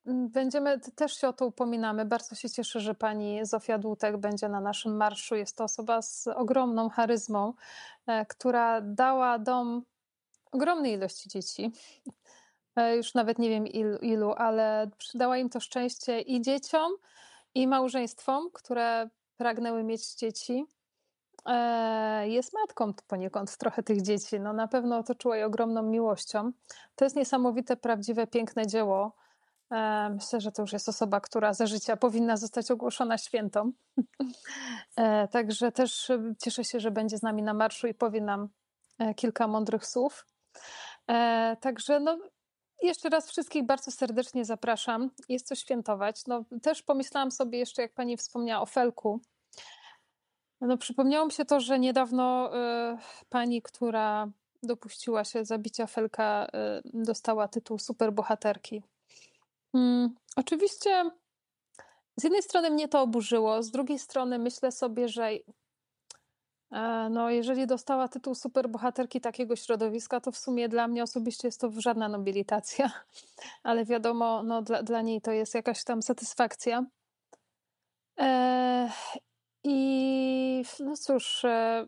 też się o to upominamy. Bardzo się cieszę, że pani Zofia Dłutek będzie na naszym marszu. Jest to osoba z ogromną charyzmą, która dała dom ogromnej ilości dzieci. Już nawet nie wiem ilu, ale przydała im to szczęście i dzieciom, i małżeństwom, które pragnęły mieć dzieci. Jest matką poniekąd trochę tych dzieci. No, na pewno otoczyła je ogromną miłością. To jest niesamowite, prawdziwe, piękne dzieło. Myślę, że to już jest osoba, która za życia powinna zostać ogłoszona świętą. Także też cieszę się, że będzie z nami na marszu i powie nam kilka mądrych słów. Także no, jeszcze raz wszystkich bardzo serdecznie zapraszam. Jest co świętować. No, też pomyślałam sobie jeszcze, jak pani wspomniała o Felku. No, przypomniało mi się to, że niedawno pani, która dopuściła się zabicia Felka, dostała tytuł superbohaterki. Oczywiście z jednej strony mnie to oburzyło, z drugiej strony myślę sobie, że no, jeżeli dostała tytuł superbohaterki takiego środowiska, to w sumie dla mnie osobiście jest to żadna nobilitacja, ale wiadomo, no, dla niej to jest jakaś tam satysfakcja. I no cóż,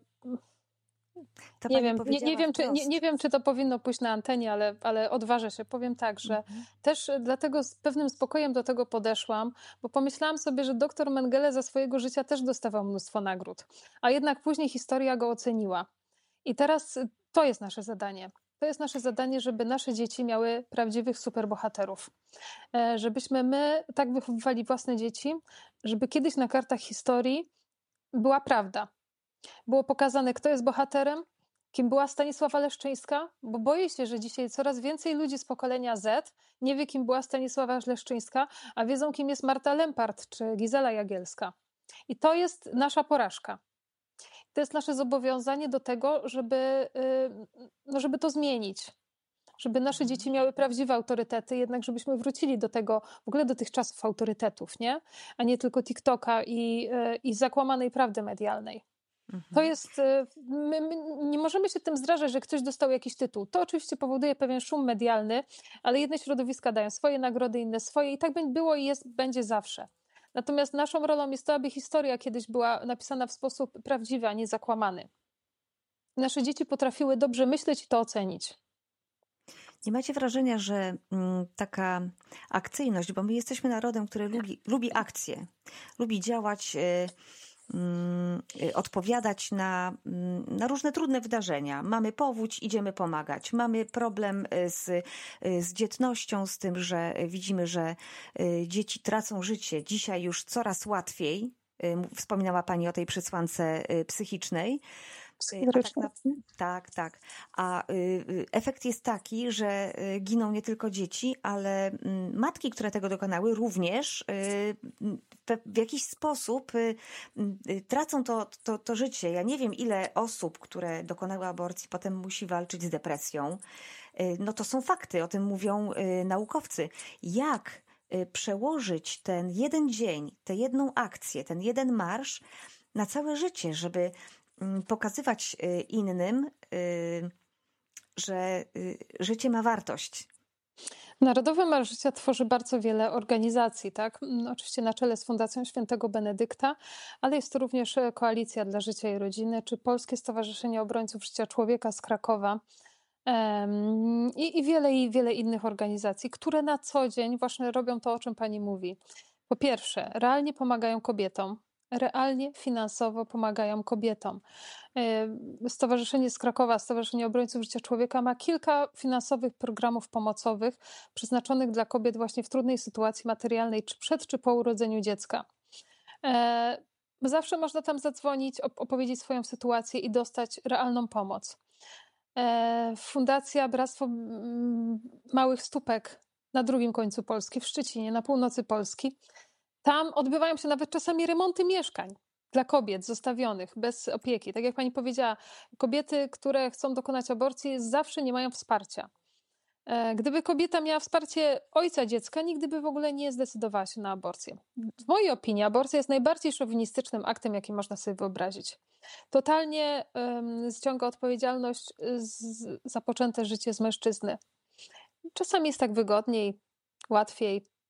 Ta nie pani wiem, powiedziała wprost. nie wiem, czy to powinno pójść na antenie, ale odważę się. Powiem tak, że też dlatego z pewnym spokojem do tego podeszłam, bo pomyślałam sobie, że doktor Mengele za swojego życia też dostawał mnóstwo nagród, a jednak później historia go oceniła. I teraz to jest nasze zadanie. To jest nasze zadanie, żeby nasze dzieci miały prawdziwych superbohaterów. Żebyśmy my tak wychowywali własne dzieci, żeby kiedyś na kartach historii była prawda. Było pokazane, kto jest bohaterem, kim była Stanisława Leszczyńska, bo boję się, że dzisiaj coraz więcej ludzi z pokolenia Z nie wie, kim była Stanisława Leszczyńska, a wiedzą, kim jest Marta Lempart czy Gizela Jagielska. I to jest nasza porażka. To jest nasze zobowiązanie do tego, żeby to zmienić. Żeby nasze dzieci miały prawdziwe autorytety, jednak żebyśmy wrócili do tego, w ogóle do tych czasów autorytetów, nie? A nie tylko TikToka i zakłamanej prawdy medialnej. To jest, my nie możemy się tym zrażać, że ktoś dostał jakiś tytuł. To oczywiście powoduje pewien szum medialny, ale jedne środowiska dają swoje nagrody, inne swoje i tak było i będzie zawsze. Natomiast naszą rolą jest to, aby historia kiedyś była napisana w sposób prawdziwy, a nie zakłamany. Nasze dzieci potrafiły dobrze myśleć i to ocenić. Nie macie wrażenia, że taka akcyjność, bo my jesteśmy narodem, który lubi akcje, lubi działać, odpowiadać na różne trudne wydarzenia. Mamy powódź, idziemy pomagać. Mamy problem z dzietnością, z tym, że widzimy, że dzieci tracą życie. Dzisiaj już coraz łatwiej. Wspominała pani o tej przesłance psychicznej. Tak. A efekt jest taki, że giną nie tylko dzieci, ale matki, które tego dokonały, również w jakiś sposób tracą to życie. Ja nie wiem, ile osób, które dokonały aborcji, potem musi walczyć z depresją. No to są fakty, o tym mówią naukowcy. Jak przełożyć ten jeden dzień, tę jedną akcję, ten jeden marsz na całe życie, żeby pokazywać innym, że życie ma wartość. Narodowy Marsz Życia tworzy bardzo wiele organizacji, tak? Oczywiście na czele z Fundacją Świętego Benedykta, ale jest to również Koalicja dla Życia i Rodziny, czy Polskie Stowarzyszenie Obrońców Życia Człowieka z Krakowa i wiele innych organizacji, które na co dzień właśnie robią to, o czym pani mówi. Po pierwsze, realnie pomagają kobietom, realnie finansowo pomagają kobietom. Stowarzyszenie z Krakowa, Stowarzyszenie Obrońców Życia Człowieka ma kilka finansowych programów pomocowych przeznaczonych dla kobiet właśnie w trudnej sytuacji materialnej, czy przed, czy po urodzeniu dziecka. Zawsze można tam zadzwonić, opowiedzieć swoją sytuację i dostać realną pomoc. Fundacja Bractwo Małych Stópek na drugim końcu Polski, w Szczecinie, na północy Polski. Tam odbywają się nawet czasami remonty mieszkań dla kobiet zostawionych bez opieki. Tak jak pani powiedziała, kobiety, które chcą dokonać aborcji, zawsze nie mają wsparcia. Gdyby kobieta miała wsparcie ojca dziecka, nigdy by w ogóle nie zdecydowała się na aborcję. W mojej opinii aborcja jest najbardziej szowinistycznym aktem, jaki można sobie wyobrazić. Totalnie ściąga odpowiedzialność za poczęte życie z mężczyzny. Czasami jest tak wygodniej, łatwiej,